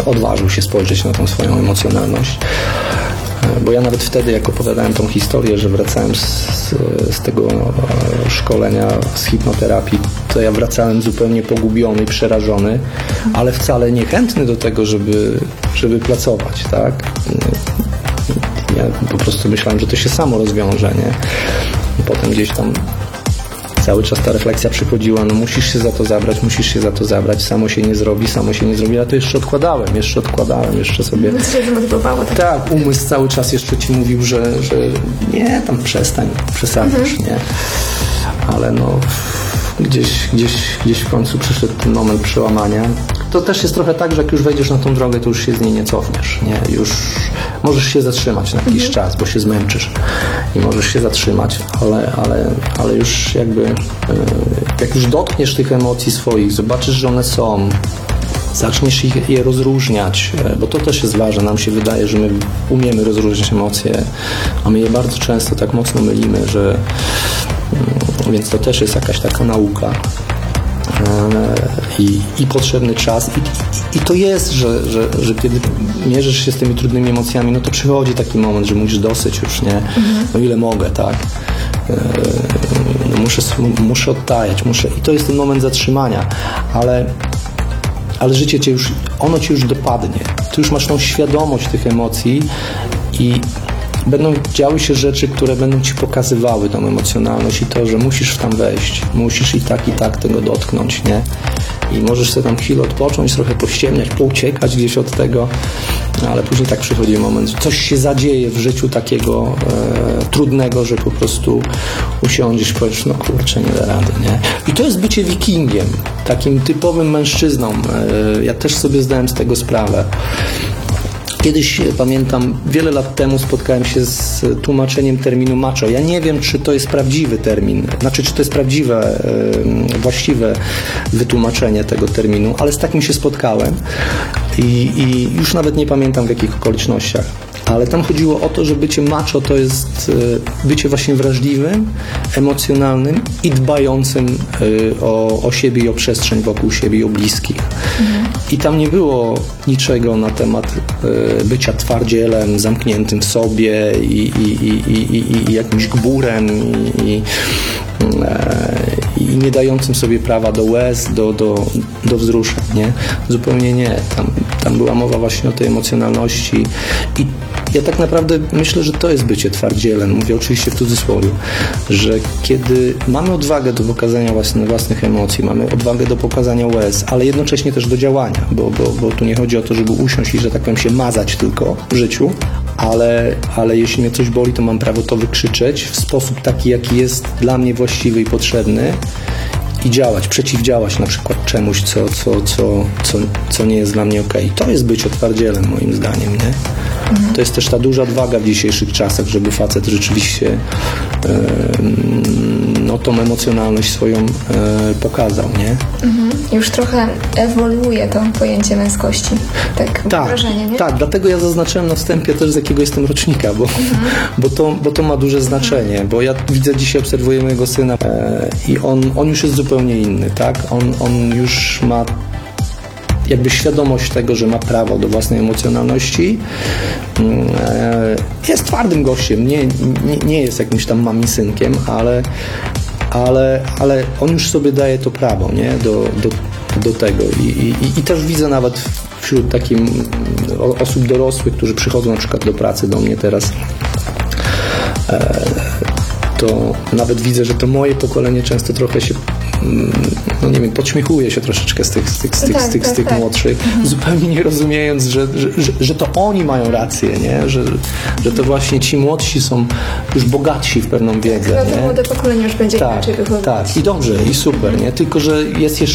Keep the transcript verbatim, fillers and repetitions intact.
odważył się spojrzeć na tą swoją emocjonalność. Bo ja nawet wtedy, jak opowiadałem tą historię, że wracałem z, z tego szkolenia z hipnoterapii, to ja wracałem zupełnie pogubiony, przerażony, ale wcale niechętny do tego, żeby, żeby pracować, tak? Ja po prostu myślałem, że to się samo rozwiąże, nie? I potem gdzieś tam cały czas ta refleksja przychodziła, no musisz się za to zabrać, musisz się za to zabrać, samo się nie zrobi, samo się nie zrobi, ja to jeszcze odkładałem, jeszcze odkładałem, jeszcze sobie... To się demotywowało. Tak, tak, umysł cały czas jeszcze ci mówił, że, że nie, tam przestań, przesadzasz, mhm. nie? Ale no gdzieś, gdzieś, gdzieś w końcu przyszedł ten moment przełamania. To też jest trochę tak, że jak już wejdziesz na tą drogę, to już się z niej nie cofniesz, nie? Już możesz się zatrzymać na jakiś mhm. czas, bo się zmęczysz i możesz się zatrzymać, ale, ale, ale już jakby jak już dotkniesz tych emocji swoich, zobaczysz, że one są, zaczniesz ich, je rozróżniać, bo to też jest ważne. Nam się wydaje, że my umiemy rozróżniać emocje, a my je bardzo często tak mocno mylimy, że więc to też jest jakaś taka nauka. I, i potrzebny czas i, i to jest, że, że, że kiedy mierzysz się z tymi trudnymi emocjami, no to przychodzi taki moment, że musisz dosyć już, nie? Mhm. No ile mogę, tak? No muszę, muszę odtajać, muszę i to jest ten moment zatrzymania, ale ale życie cię już, ono cię już dopadnie. Ty już masz tą świadomość tych emocji i będą działy się rzeczy, które będą ci pokazywały tą emocjonalność i to, że musisz w tam wejść, musisz i tak, i tak tego dotknąć, nie? I możesz sobie tam chwilę odpocząć, trochę pościemniać, pouciekać gdzieś od tego, ale później tak przychodzi moment, że coś się zadzieje w życiu takiego e, trudnego, że po prostu usiądziesz i powiesz, no kurczę, nie da rady, nie? I to jest bycie wikingiem, takim typowym mężczyzną. E, ja też sobie zdałem z tego sprawę. Kiedyś, pamiętam, wiele lat temu spotkałem się z tłumaczeniem terminu macho. Ja nie wiem, czy to jest prawdziwy termin, znaczy, czy to jest prawdziwe, właściwe wytłumaczenie tego terminu, ale z takim się spotkałem i, i już nawet nie pamiętam, w jakich okolicznościach. Ale tam chodziło o to, że bycie macho to jest bycie właśnie wrażliwym, emocjonalnym i dbającym o, o siebie i o przestrzeń wokół siebie i o bliskich. Mhm. I tam nie było niczego na temat bycia twardzielem, zamkniętym w sobie i, i, i, i, i, i jakimś gburem i, i, i nie dającym sobie prawa do łez, do, do, do wzruszeń, nie? Zupełnie nie. Tam, tam była mowa właśnie o tej emocjonalności i ja tak naprawdę myślę, że to jest bycie twardzielem. Mówię oczywiście w cudzysłowie, że kiedy mamy odwagę do pokazania własnych, własnych emocji, mamy odwagę do pokazania łez, ale jednocześnie też do działania, bo, bo, bo tu nie chodzi o to, żeby usiąść i, że tak powiem, się mazać tylko w życiu, ale, ale jeśli mnie coś boli, to mam prawo to wykrzyczeć w sposób taki, jaki jest dla mnie właściwy i potrzebny i działać, przeciwdziałać na przykład czemuś, co, co, co, co, co nie jest dla mnie okej. To jest bycie twardzielem, moim zdaniem, nie? Mhm. To jest też ta duża odwaga w dzisiejszych czasach, żeby facet rzeczywiście e, no, tą emocjonalność swoją e, pokazał, nie? Mhm. Już trochę ewoluuje to pojęcie męskości. Tak, tak, wrażenie, nie? Tak, dlatego ja zaznaczyłem na wstępie też, z jakiego jestem rocznika, bo, mhm. bo, to, bo to ma duże znaczenie, mhm. bo ja widzę dzisiaj, obserwuję mojego syna e, i on, on już jest zupełnie inny, tak? On, on już ma jakby świadomość tego, że ma prawo do własnej emocjonalności. Jest twardym gościem, nie, nie, nie jest jakimś tam mamisynkiem, ale, ale, ale on już sobie daje to prawo, nie? Do, do, do tego. I, i, I też widzę nawet wśród takim osób dorosłych, którzy przychodzą na przykład do pracy do mnie teraz, to nawet widzę, że to moje pokolenie często trochę się, no nie wiem, podśmiechuje się troszeczkę z tych, z tych, z tych, tak, z tych, tak, z tych tak. młodszych, mhm. zupełnie nie rozumiejąc, że, że, że, że to oni mają rację, nie? Że, że to właśnie ci młodsi są już bogatsi w pewną wiedzę. Tak, to młode pokolenie już będzie tak, inaczej wychowywać. Tak, i dobrze, i super, nie? Tylko że jest jeszcze